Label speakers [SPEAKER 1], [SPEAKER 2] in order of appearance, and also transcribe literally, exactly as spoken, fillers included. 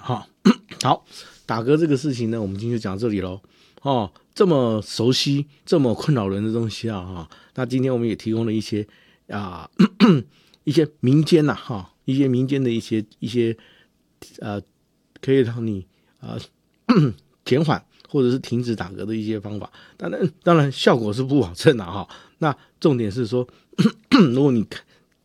[SPEAKER 1] 哈。好，打嗝这个事情呢，我们今天就讲到这里喽。哦，这么熟悉、这么困扰人的东西啊，哈，那今天我们也提供了一些啊一些民间呐、啊，哈，一些民间的一些一些呃，可以让你啊减缓或者是停止打嗝的一些方法。当然，当然效果是不保证的哈。那重点是说，如果你